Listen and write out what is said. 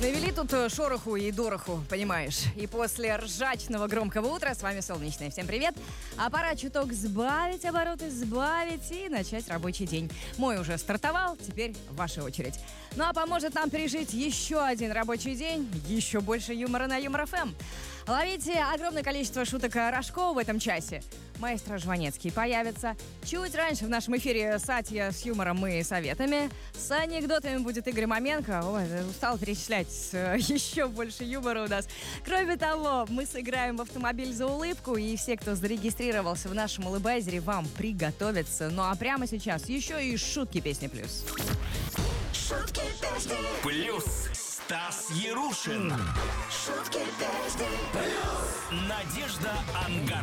Навели тут шороху и дороху, понимаешь. И после ржачного громкого утра с вами Солнечная. Всем привет. А пора чуток сбавить обороты, сбавить и начать рабочий день. Мой уже стартовал, теперь ваша очередь. Ну а поможет нам пережить еще один рабочий день, еще больше юмора на Юмор ФМ. Ловите огромное количество шуток Рожкова в этом часе. Маэстро Жванецкий появится. Чуть раньше в нашем эфире Сатья с юмором и советами. С анекдотами будет Игорь Маменко. Ой, устал перечислять. Еще больше юмора у нас. Кроме того, мы сыграем в автомобиль за улыбку. И все, кто зарегистрировался в нашем улыбайзере, вам приготовятся. Ну а прямо сейчас еще и шутки, песни плюс. Шутки песни Плюс Стас Ярушин. Шутки песни Надежда Ангар.